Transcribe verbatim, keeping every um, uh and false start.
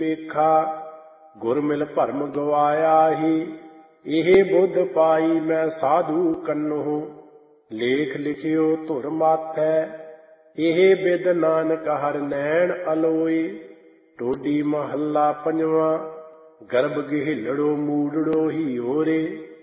ਵੇਖਾ ਗੁਰ ਮਿਲ ਭਰਮ ਗਵਾਇਆ ਹੀ। ਇਹ ਬੁੱਧ ਪਾਈ ਮੈਂ ਸਾਧੂ ਕੰਨੋਂ, ਲੇਖ ਲਿਖਿਓ ਧੁਰ ਮਾਥੈ। ਇਹ ਬਿਦ ਨਾਨਕ ਹਰ ਨੈਣ ਅਲੋਏ। ਟੋਡੀ ਮਹੱਲਾ ਪੰਜਵਾਂ। ਗਰਭ ਗਿਹਲੜੋ ਮੂੜੜੋ ਹੀ ਹੋਰੇ।